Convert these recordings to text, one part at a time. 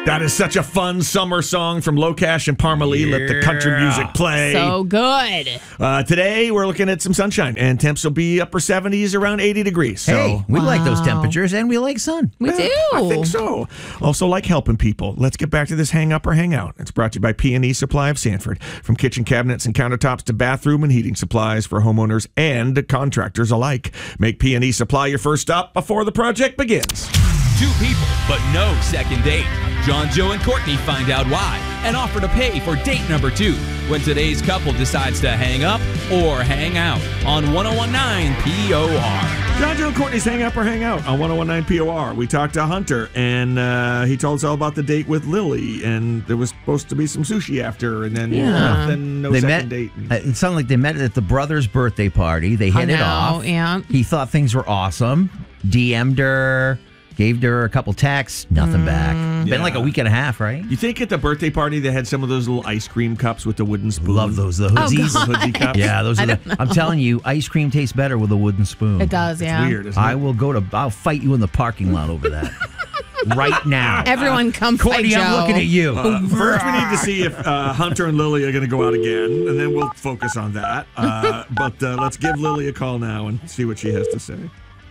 That is such a fun summer song from Locash and Parmalee. Let the country music play. So good. Today, we're looking at some sunshine, and temps will be upper 70s, around 80 degrees. So, hey, we like those temperatures, and we like sun. We do. I think so. Also like helping people. Let's get back to this hang up or hang out. It's brought to you by P&E Supply of Sanford. From kitchen cabinets and countertops to bathroom and heating supplies for homeowners and contractors alike. Make P&E Supply your first stop before the project begins. Two people, but no second date. John, Joe, and Courtney find out why and offer to pay for date number 2 when today's couple decides to hang up or hang out on 1019 POR. John, Joe, and Courtney's Hang Up or Hang Out on 1019 POR. We talked to Hunter, and he told us all about the date with Lily, and there was supposed to be some sushi after, and then nothing, no second date. It sounded like they met at the brother's birthday party. They hit it off. Yeah. He thought things were awesome. DM'd her. Gave her a couple texts, nothing back. Been like a week and a half, right? You think at the birthday party they had some of those little ice cream cups with the wooden spoon? Love those, the hoodies. Hoodie cups. Yeah, those are I'm telling you, ice cream tastes better with a wooden spoon. It does, yeah. It's weird, isn't it? I'll fight you in the parking lot over that. Right now. Everyone come Courtney, fight Joe. I'm looking at you. First, we need to see if Hunter and Lily are going to go out again, and then we'll focus on that. But let's give Lily a call now and see what she has to say.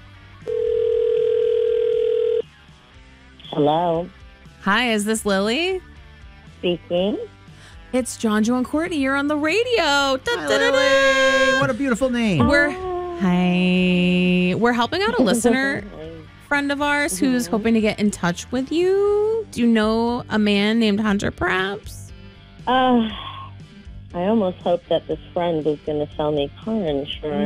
Hello. Hi, is this Lily? Speaking. It's John, Joe, and Courtney. You're on the radio. Hi, Lily. What a beautiful name. We're helping out a listener friend of ours who's hoping to get in touch with you. Do you know a man named Hunter, perhaps? I almost hoped that this friend was going to sell me car insurance.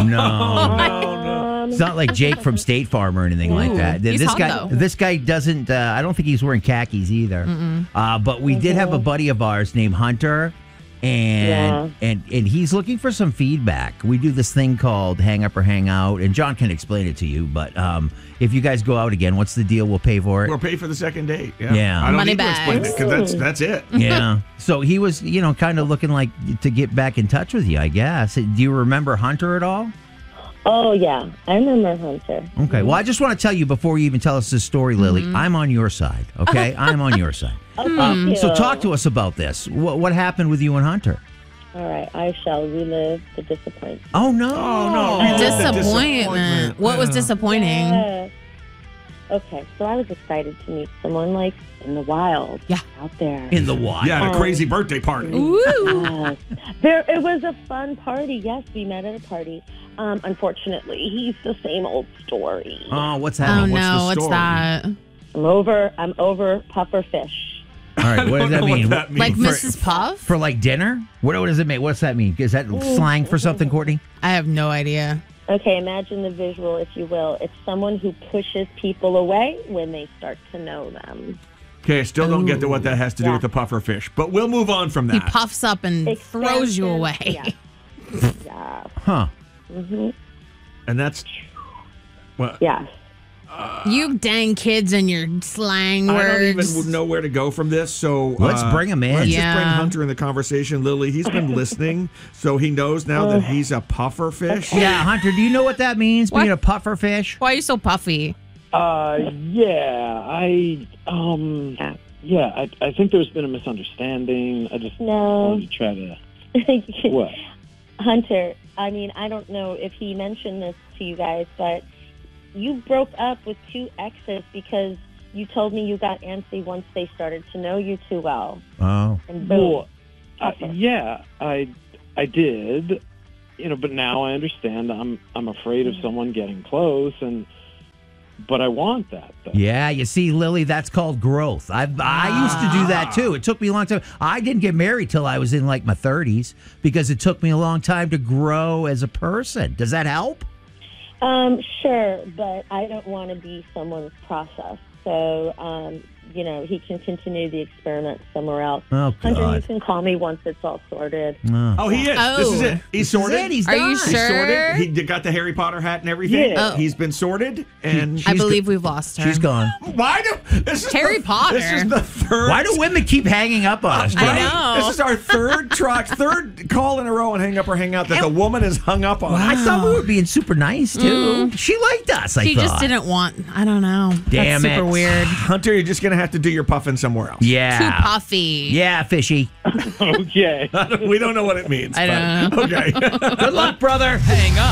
No. It's not like Jake from State Farm or anything like that. He's hot, though. This guy doesn't. I don't think he's wearing khakis either. But we did have a buddy of ours named Hunter, and he's looking for some feedback. We do this thing called Hang Up or Hang Out, and John can explain it to you. But if you guys go out again, what's the deal? We'll pay for it. We'll pay for the second date. Yeah. I don't Money need to explain it because that's it. Yeah. So he was, kind of looking like to get back in touch with you, I guess. Do you remember Hunter at all? Oh, yeah. I remember Hunter. Okay. Well, I just want to tell you before you even tell us this story, Lily, I'm on your side, okay? I'm on your side. So talk to us about this. What happened with you and Hunter? All right. I shall relive the disappointment. Oh, no. Disappointment. What was disappointing? Yes. Okay. So I was excited to meet someone like in the wild. Yeah. Out there. In the wild. Yeah, at a crazy birthday party. Ooh. It was a fun party. Yes, we met at a party. Unfortunately, he's the same old story. Oh, what's Oh, happening? no. What's story? that? I'm over puffer fish. All right. What does that mean? Like Mrs. Puff? For like dinner? What does it mean? What's that mean? Is that slang for something, Courtney? I have no idea. Okay, imagine the visual, if you will. It's someone who pushes people away when they start to know them. Okay, I still don't get to what that has to do with the puffer fish, but we'll move on from that. He puffs up and throws you away. Yeah. Yeah. Huh. Mm-hmm. And that's... Well, Yes. You dang kids and your slang words. I don't even know where to go from this, so... Let's bring him in. Let's just bring Yeah. Hunter in the conversation. Lily, he's been listening, so he knows now that he's a puffer fish. Yeah, Hunter, do you know what that means, being a puffer fish? Why are you so puffy? I think there's been a misunderstanding. I just wanted to try to... What? Hunter, I mean, I don't know if he mentioned this to you guys, but you broke up with 2 exes because you told me you got antsy once they started to know you too well. Oh. And boom. Well, I did. But now I understand. I'm afraid of someone getting close, but I want that, though. Yeah, you see, Lily, that's called growth. I used to do that, too. It took me a long time. I didn't get married till I was in, like, my 30s because it took me a long time to grow as a person. Does that help? Sure, but I don't want to be someone's process. So, he can continue the experiment somewhere else. Oh, Hunter, God. you can call me once it's all sorted. Oh, he is. This is it. He's sorted. He's Are you done. He's sure? sorted. He got the Harry Potter hat and everything. Yeah. Oh. He's been sorted, and I believe we've lost her. She's gone. why do this is Harry Potter. This is the third. Why do women keep hanging up on us? I Johnny? know. This is our third call in a row and hang up or hang out that the woman is hung up on. I thought we were being super nice, too. She liked us, I She thought. just didn't want, I don't know. Damn That's super it. weird. Hunter, you're just gonna have have to do your puffing somewhere else. Yeah. Too puffy. Yeah, fishy. Okay. We don't know what it means. I don't know. Okay. Good luck, brother. Hang up